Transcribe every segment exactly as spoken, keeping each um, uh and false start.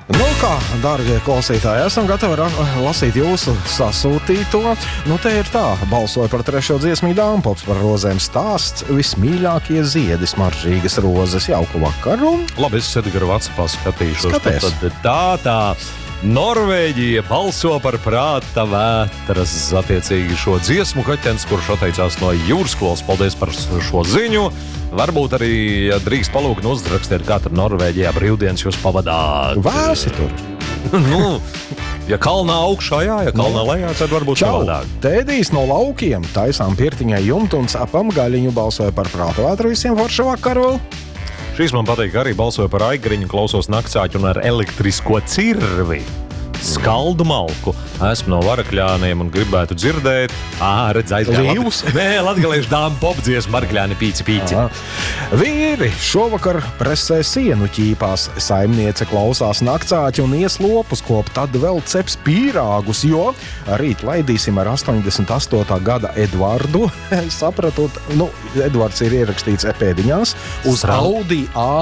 Nu kā, dārgie klausītāji, esam gatavi lasīt jūsu sasūtīto. Nu te ir tā, balsoja par trešo dziesmu Dāmpops par rozēm stāsts, vismīļākie ziedi, smaržīgas rozes. Jauku vakaru. Labi, es Edgara Vatsapā skatīšos. Skaties. Tad tā, tā. Norvēģija balso par prāta vētras attiecīgi šo dziesmu kaķens, kurš atteicās no jūrskolas. Paldies par šo ziņu. Varbūt arī, ja drīkst palūgt, uzrakstiet, kā tur Norvēģijā brīvdienas jūs pavadāt. Vēsi tur. Nu, ja kalnā augšā, jā, ja kalnā lejā, tad varbūt savādāk. Tēdīs no laukiem, taisām pirtiņai jumtu un sapam gaļiņu, balsoja par prāta vētru. Visiem foršu vakaru. Šīs man patīk, arī balsoja par aigriņu, klausos naktsāķu un ar elektrisko cirvi. Skaldu malku. Esmu no Varakļāniem un gribētu dzirdēt. Ā, redz, aizgāja. Līvus? Nē, latgaliešu dāmu popdziesmu Varakļāni pīci pīci. Aha. Vīri šovakar presē sienu ķīpās. Saimniece klausās naktsāķi un ies lopus kop, tad vēl ceps pīrāgus, jo rīt laidīsim ar astoņdesmit astotā gada Edvardu. Sapratot, nu, Edvards ir ierakstīts epēdiņās uz Sra- Audi A.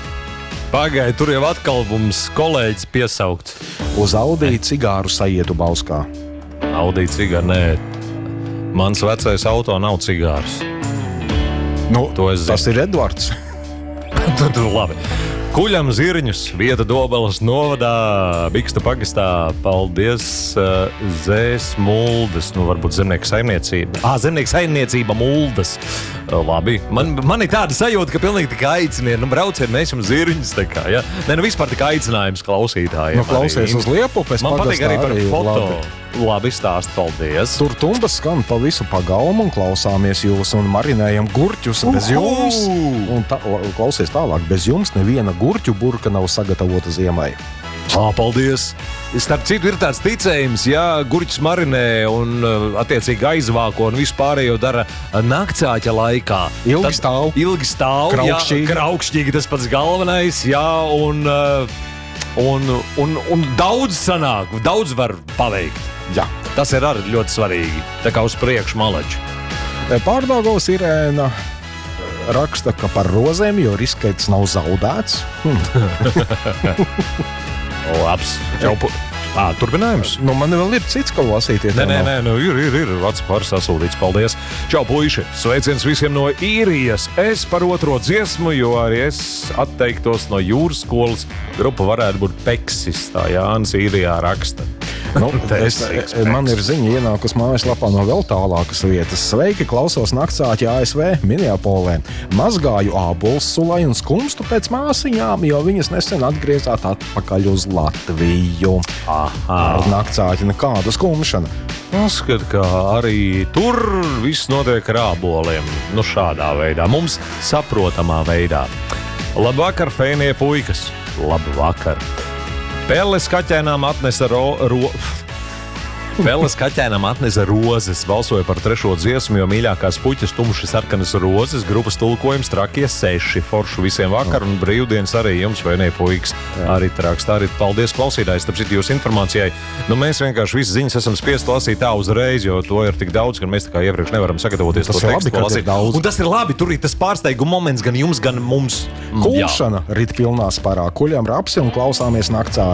Pagaid, tur jau atkal mums kolēģis piesaukts. Uz Audi cigāru saietu Bauskā. Audi cigāru, nē. Mans vecais auto nav cigārs. Nu, To es zinu. tas ir Edvards. Tur, tur labi. Kuļam zirņus, vieta Dobeles novadā, Biksta pagastā. Paldies, uh, Zēs Muldas, nu varbūt zemnieku saimniecība. Ā, zemnieku saimniecība Muldas. Uh, labi, man, man ir tāda sajūta, ka pilnīgi tikai aiciniet, nu brauciet, mēs jums zirņus tā kā, ja? Nē, nu vispār tikai aicinājums klausītājiem. Nu, klausies uz Liepupes Man patīk pagastā arī par arī foto. labi. Labi stāst, paldies. Tur tumbas skan pa visu pagalmu un klausāmies jūs un marinējam gurķus bez jums. Un tā, klausies tālāk, bez jums neviena gurķu burka nav sagatavota ziemai. Ā, paldies! Starp citu ir tāds ticējums, ja gurķis marinē un uh, attiecīgi aizvāko un vispārējo dara uh, naktsāķa laikā. Ilgi tad stāv. Ilgi stāv, Kraukšķīgi. jā, kraukšķīgi tas pats galvenais, jā, un, uh, un, un, un daudz sanāk, daudz var paveikt. Jā. Tas ir arī ļoti svarīgi, tā kā uz priekšu malači. Pārdaugavas Irēna raksta, ka par rozēm, jo riskēts nav zaudēts. Hm. Labs. Jau, pu- Ā, turpinājums? Nu, man vēl ir cits, ko lasīt. Nē, nē, nē, nu, ir, ir, ir. Vats par sasūtīts. Paldies. Čau, puiši. Sveiciens visiem no īrijas. Es par otro dziesmu, jo arī es atteiktos no jūras skolas. Grupa varētu būt Peksis, tā Jānis īrijā raksta. Nu, es, man ir ziņa ienākus mājaslapā no vēl tālākas vietas. Sveiki, klausos naktsāķi A S V Minneapolē. Mazgāju ābolus sulai un skumstu pēc māsiņām, jo viņas nesen atgriezāt atpakaļ uz Latviju. Aha. Ar naktsāķi nekādu skumšanu. Uzskat, ka arī tur viss notiek ar āboliem. Nu, šādā veidā. Mums saprotamā veidā. Labvakar, fēnie puikas. Labvakar. Pēles kaķēnām atnesa ro... ro... Pēles kaķēnām atnesa rozes. Balsoja par trešo dziesmu, jo mīļākās puķas tumši sarkanas rozes. Grupas tulkojums trakie seši. Foršu visiem vakar un brīvdienas arī jums, vai ne, puikas. Arī rakstā. Arī paldies klausītājs. Tāpēc jūsu informācijai. Nu, mēs vienkārši visas ziņas esam spiest lasīt tā uzreiz, jo to ir tik daudz, ka mēs tā kā iepriekš nevaram sagatavoties. Tas to ir tekstu labi, ka lasīt. ir daudz. Un tas ir labi. Tur ir tas pārsteiguma moments gan jums, gan mums. Kulšana rit pilnā sparā. Kuļam rapsi un klausāmies naktsāķi.